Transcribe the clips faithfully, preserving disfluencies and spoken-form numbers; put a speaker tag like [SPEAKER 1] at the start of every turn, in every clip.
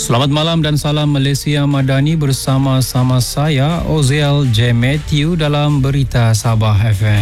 [SPEAKER 1] Selamat malam dan salam Malaysia Madani, bersama-sama saya Oziel J. Matthew dalam Berita Sabah F M.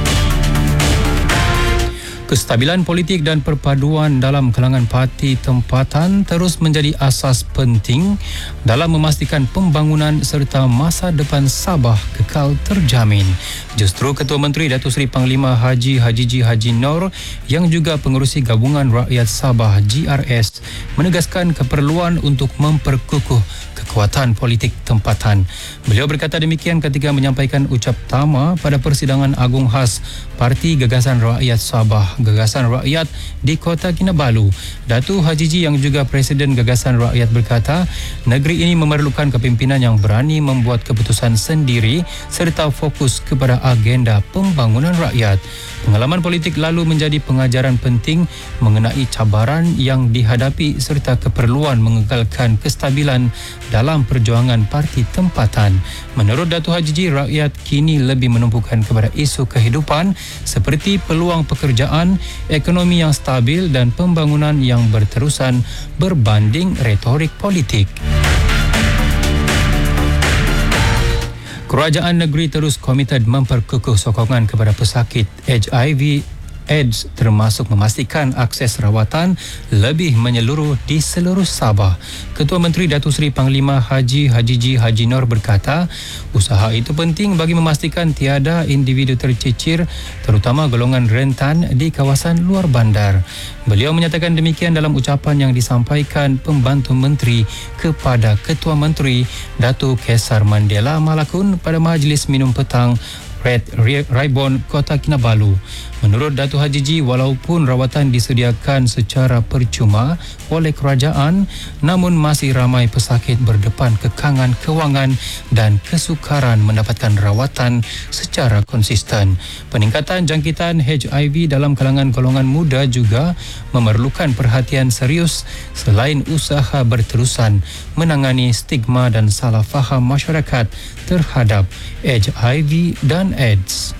[SPEAKER 1] Kestabilan politik dan perpaduan dalam kalangan parti tempatan terus menjadi asas penting dalam memastikan pembangunan serta masa depan Sabah kekal terjamin. Justru Ketua Menteri Datuk Seri Panglima Haji Hajiji Haji Nor yang juga pengerusi Gabungan Rakyat Sabah G R S menegaskan keperluan untuk memperkukuh kekuatan politik tempatan. Beliau berkata demikian ketika menyampaikan ucap tama pada persidangan agung khas Parti Gagasan Rakyat Sabah Gagasan Rakyat di Kota Kinabalu. Datuk Hajiji yang juga Presiden Gagasan Rakyat berkata, negeri ini memerlukan kepimpinan yang berani membuat keputusan sendiri serta fokus kepada agenda pembangunan rakyat. Pengalaman politik lalu menjadi pengajaran penting mengenai cabaran yang dihadapi serta keperluan mengekalkan kestabilan dalam perjuangan parti tempatan. Menurut Datuk Hajiji, rakyat kini lebih menumpukan kepada isu kehidupan seperti peluang pekerjaan, ekonomi yang stabil dan pembangunan yang berterusan berbanding retorik politik. Kerajaan negeri terus komited memperkukuh sokongan kepada pesakit H I V AIDS termasuk memastikan akses rawatan lebih menyeluruh di seluruh Sabah. Ketua Menteri Datuk Seri Panglima Haji Hajiji Haji Nor berkata, usaha itu penting bagi memastikan tiada individu tercicir terutama golongan rentan di kawasan luar bandar. Beliau menyatakan demikian dalam ucapan yang disampaikan Pembantu Menteri kepada Ketua Menteri Datuk Kesar Mandela Malakun pada majlis minum petang Red Raibon Kota Kinabalu. Menurut Datuk Hajiji, walaupun rawatan disediakan secara percuma oleh kerajaan, namun masih ramai pesakit berdepan kekangan kewangan dan kesukaran mendapatkan rawatan secara konsisten. Peningkatan jangkitan H I V dalam kalangan golongan muda juga memerlukan perhatian serius selain usaha berterusan menangani stigma dan salah faham masyarakat terhadap H I V dan AIDS.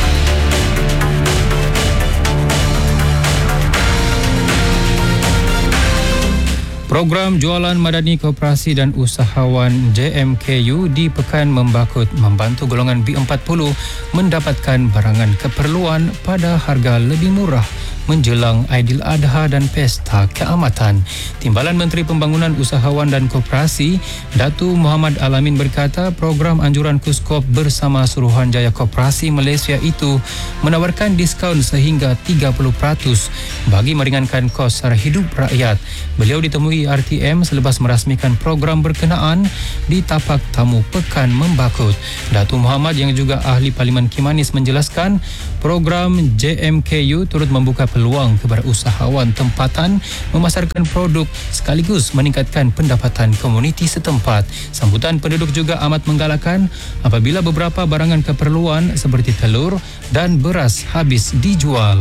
[SPEAKER 1] Program Jualan Madani Koperasi dan Usahawan J M K U di Pekan Membakut membantu golongan B empat puluh mendapatkan barangan keperluan pada harga lebih murah menjelang Aidiladha dan Pesta Keamatan. Timbalan Menteri Pembangunan Usahawan dan Koperasi, Datu Muhammad Alamin berkata, program anjuran Kuskop bersama Suruhanjaya Koperasi Malaysia itu menawarkan diskaun sehingga tiga puluh peratus bagi meringankan kos sara hidup rakyat. Beliau ditemui R T M selepas merasmikan program berkenaan di tapak tamu Pekan Membakut. Datu Muhammad yang juga ahli Parlimen Kimanis menjelaskan, program J M K U turut membuka peluang kepada usahawan tempatan memasarkan produk sekaligus meningkatkan pendapatan komuniti setempat. Sambutan penduduk juga amat menggalakkan apabila beberapa barangan keperluan seperti telur dan beras habis dijual.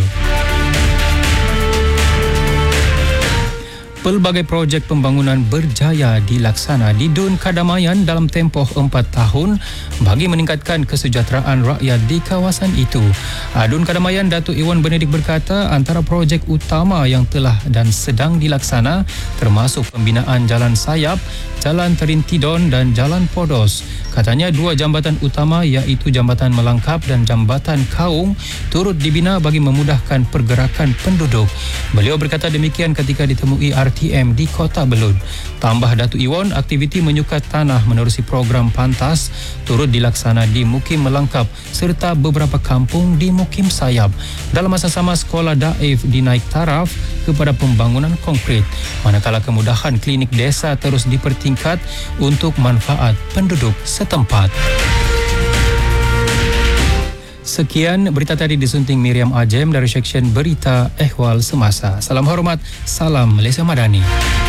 [SPEAKER 1] Pelbagai projek pembangunan berjaya dilaksana di Dun Kadamayan dalam tempoh empat tahun bagi meningkatkan kesejahteraan rakyat di kawasan itu. Dun Kadamayan Datuk Iwan Benedik berkata, antara projek utama yang telah dan sedang dilaksana termasuk pembinaan Jalan Sayap, Jalan Terintidon dan Jalan Podos. Katanya dua jambatan utama iaitu Jambatan Melangkap dan Jambatan Kaung turut dibina bagi memudahkan pergerakan penduduk. Beliau berkata demikian ketika ditemui R T M di Kota Belud. Tambah Datuk Iwan, aktiviti menyukat tanah menerusi program Pantas turut dilaksana di Mukim Melangkap serta beberapa kampung di Mukim Sayap. Dalam masa sama, sekolah Daif dinaik taraf kepada pembangunan konkret, manakala kemudahan klinik desa terus dipertingkat untuk manfaat penduduk setempat. Sekian berita tadi disunting Miriam Ajem dari Seksyen Berita Ehwal Semasa. Salam hormat, salam Malaysia Madani.